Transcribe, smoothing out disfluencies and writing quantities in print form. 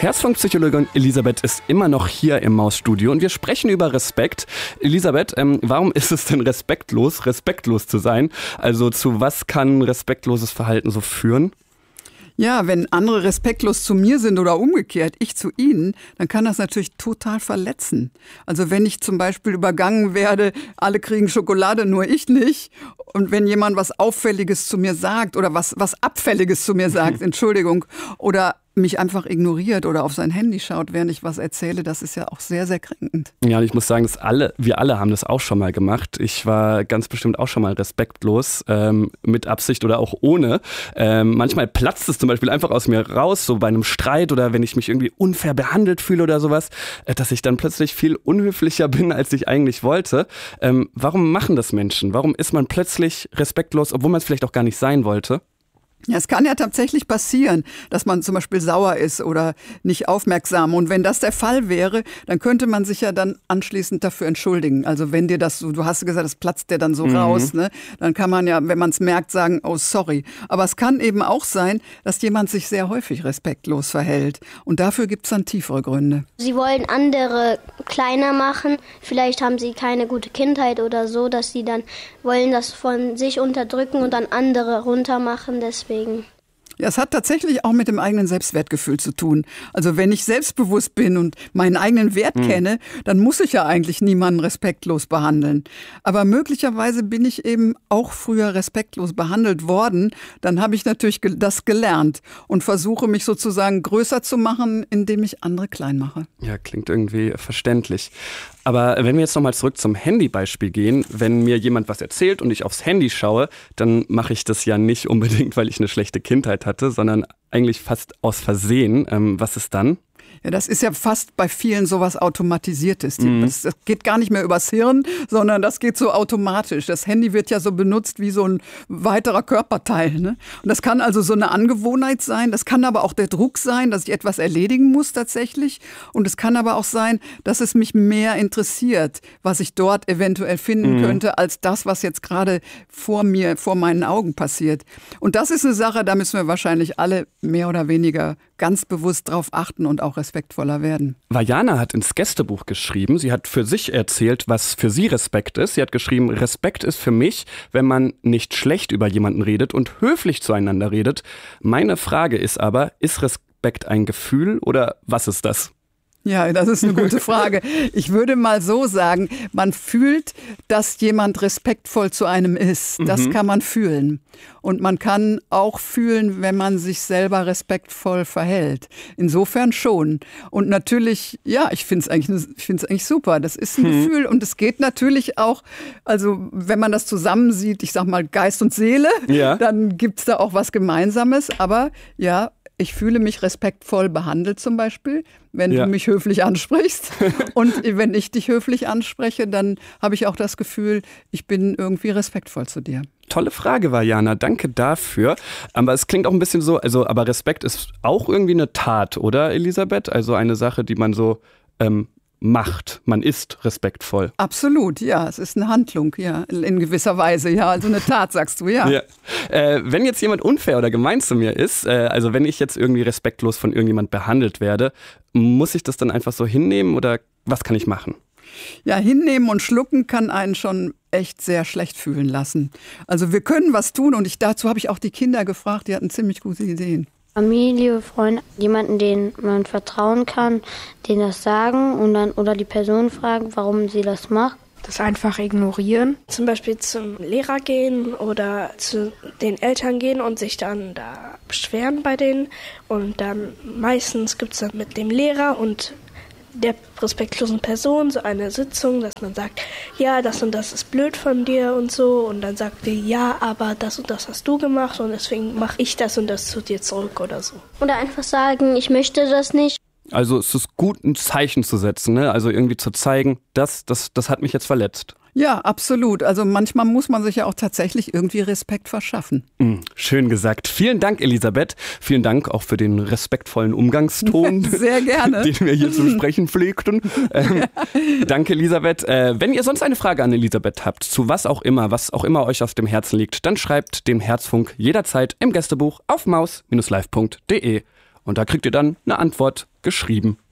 Herzfunkpsychologin Elisabeth ist immer noch hier im Mausstudio und wir sprechen über Respekt. Elisabeth, warum ist es denn respektlos zu sein? Also zu was kann respektloses Verhalten so führen? Ja, wenn andere respektlos zu mir sind oder umgekehrt, ich zu ihnen, dann kann das natürlich total verletzen. Also wenn ich zum Beispiel übergangen werde, alle kriegen Schokolade, nur ich nicht. Und wenn jemand was Auffälliges zu mir sagt oder was Abfälliges zu mir sagt, Entschuldigung, oder mich einfach ignoriert oder auf sein Handy schaut, während ich was erzähle, das ist ja auch sehr, sehr kränkend. Ja, und ich muss sagen, wir alle haben das auch schon mal gemacht. Ich war ganz bestimmt auch schon mal respektlos, mit Absicht oder auch ohne. Manchmal platzt es zum Beispiel einfach aus mir raus, so bei einem Streit oder wenn ich mich irgendwie unfair behandelt fühle oder sowas, dass ich dann plötzlich viel unhöflicher bin, als ich eigentlich wollte. Warum machen das Menschen? Warum ist man plötzlich respektlos, obwohl man es vielleicht auch gar nicht sein wollte? Ja, es kann ja tatsächlich passieren, dass man zum Beispiel sauer ist oder nicht aufmerksam. Und wenn das der Fall wäre, dann könnte man sich ja dann anschließend dafür entschuldigen. Also wenn dir das so, du hast gesagt, das platzt dir dann so raus, ne? Dann kann man ja, wenn man es merkt, sagen, oh sorry. Aber es kann eben auch sein, dass jemand sich sehr häufig respektlos verhält. Und dafür gibt es dann tiefere Gründe. Sie wollen andere kleiner machen. Vielleicht haben sie keine gute Kindheit oder so, dass sie dann wollen das von sich unterdrücken und dann andere runtermachen. Deswegen. Ja, es hat tatsächlich auch mit dem eigenen Selbstwertgefühl zu tun. Also wenn ich selbstbewusst bin und meinen eigenen Wert kenne, dann muss ich ja eigentlich niemanden respektlos behandeln. Aber möglicherweise bin ich eben auch früher respektlos behandelt worden. Dann habe ich natürlich das gelernt und versuche mich sozusagen größer zu machen, indem ich andere klein mache. Ja, klingt irgendwie verständlich. Aber wenn wir jetzt nochmal zurück zum Handybeispiel gehen, wenn mir jemand was erzählt und ich aufs Handy schaue, dann mache ich das ja nicht unbedingt, weil ich eine schlechte Kindheit hatte, sondern eigentlich fast aus Versehen. Was ist dann? Ja, das ist ja fast bei vielen sowas Automatisiertes. Das geht gar nicht mehr übers Hirn, sondern das geht so automatisch. Das Handy wird ja so benutzt wie so ein weiterer Körperteil, ne? Und das kann also so eine Angewohnheit sein. Das kann aber auch der Druck sein, dass ich etwas erledigen muss tatsächlich. Und es kann aber auch sein, dass es mich mehr interessiert, was ich dort eventuell finden könnte, als das, was jetzt gerade vor meinen Augen passiert. Und das ist eine Sache, da müssen wir wahrscheinlich alle mehr oder weniger ganz bewusst drauf achten und auch respektvoller werden. Vajana hat ins Gästebuch geschrieben, sie hat für sich erzählt, was für sie Respekt ist. Sie hat geschrieben, Respekt ist für mich, wenn man nicht schlecht über jemanden redet und höflich zueinander redet. Meine Frage ist aber, ist Respekt ein Gefühl oder was ist das? Ja, das ist eine gute Frage. Ich würde mal so sagen, man fühlt, dass jemand respektvoll zu einem ist. Das kann man fühlen. Und man kann auch fühlen, wenn man sich selber respektvoll verhält. Insofern schon. Und natürlich, ja, ich finde es eigentlich super. Das ist ein Gefühl und es geht natürlich auch, also wenn man das zusammensieht, ich sag mal Geist und Seele, dann gibt's da auch was Gemeinsames. Aber ja, ich fühle mich respektvoll behandelt zum Beispiel, wenn du mich höflich ansprichst. Und wenn ich dich höflich anspreche, dann habe ich auch das Gefühl, ich bin irgendwie respektvoll zu dir. Tolle Frage, Vajana. Danke dafür. Aber es klingt auch ein bisschen so, aber Respekt ist auch irgendwie eine Tat, oder Elisabeth? Also eine Sache, die man so macht. Man ist respektvoll. Absolut, ja. Es ist eine Handlung, ja, in gewisser Weise, ja. Also eine Tat, sagst du, ja. Wenn jetzt jemand unfair oder gemein zu mir ist, also wenn ich jetzt irgendwie respektlos von irgendjemand behandelt werde, muss ich das dann einfach so hinnehmen oder was kann ich machen? Ja, hinnehmen und schlucken kann einen schon echt sehr schlecht fühlen lassen. Also wir können was tun und dazu habe ich auch die Kinder gefragt, die hatten ziemlich gute Ideen. Familie, Freunde, jemanden, den man vertrauen kann, denen das sagen und dann oder die Person fragen, warum sie das macht. Das einfach ignorieren. Zum Beispiel zum Lehrer gehen oder zu den Eltern gehen und sich dann da beschweren bei denen. Und dann meistens gibt es dann mit dem Lehrer und der respektlosen Person so eine Sitzung, dass man sagt, ja, das und das ist blöd von dir und so. Und dann sagt die, ja, aber das und das hast du gemacht und deswegen mache ich das und das zu dir zurück oder so. Oder einfach sagen, ich möchte das nicht. Also es ist gut, ein Zeichen zu setzen, ne? Also irgendwie zu zeigen, das hat mich jetzt verletzt. Ja, absolut. Also manchmal muss man sich ja auch tatsächlich irgendwie Respekt verschaffen. Schön gesagt. Vielen Dank, Elisabeth. Vielen Dank auch für den respektvollen Umgangston. Sehr gerne. Den wir hier zu sprechen pflegten. Danke, Elisabeth. Wenn ihr sonst eine Frage an Elisabeth habt, zu was auch immer euch auf dem Herzen liegt, dann schreibt dem Herzfunk jederzeit im Gästebuch auf maus-live.de. Und da kriegt ihr dann eine Antwort geschrieben.